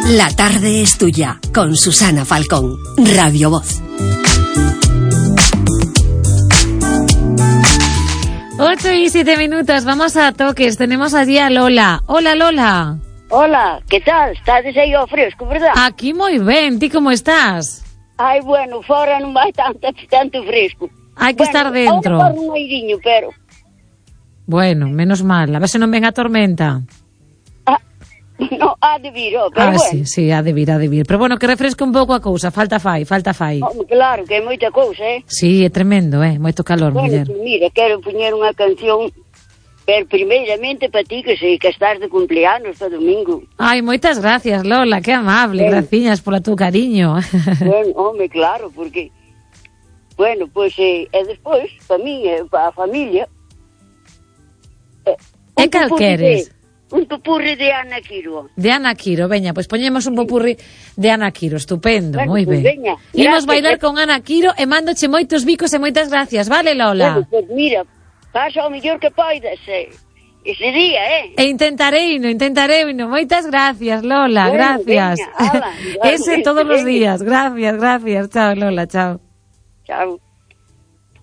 La tarde es tuya, con Susana Falcón, Radio Voz. 8:07, vamos a toques, tenemos allí a Lola. Hola, Lola. Hola, ¿qué tal? Estades aí ao fresco, verdad? Aquí moi ben, ti como estás? Ai, bueno, fora non vai tanto fresco. Hai que estar dentro. Ahora un airinho, pero... Bueno, menos mal, a ver se non ven a tormenta. No, ha de vir, pero bueno. Sí, ha de vir. Pero bueno, que refresque un pouco a cousa, falta fai. Claro, que é moita cousa, Sí, é tremendo, moito calor, bueno, muller. Pues mira, quero poñer unha canción, pero primeiramente para ti, que estás de cumpleanos para domingo. Ai, moitas gracias, Lola, que amable, graciñas pola tu cariño. Bueno, home, claro, porque... Bueno, pois, e despois, para mí, para a familia... E cal queres? Un popurri de Ana Quiro. De Ana Quiro, veña, pois poñemos un popurri de Ana Quiro, estupendo, Bueno, moi ben. Veña, Imos bailar con Ana Quiro e mándoche moitos bicos e moitas gracias, vale, Lola? Bueno, pues mira, pasa o mellor que poidas, ese día, E intentarei, moitas gracias, Lola, bueno, gracias. Veña, ala, Ese todos os días, gracias, chao, Lola, chao. Chao.